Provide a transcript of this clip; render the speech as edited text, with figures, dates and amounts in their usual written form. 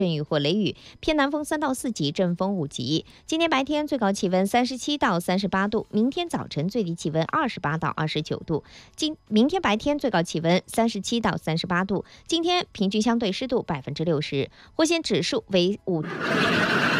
阵雨或雷雨，偏南风3到4级，阵风5级。今天白天最高气温37到38度，明天早晨最低气温28到29度。明天白天最高气温37到38度，今天平均相对湿度60%，火险指数为5。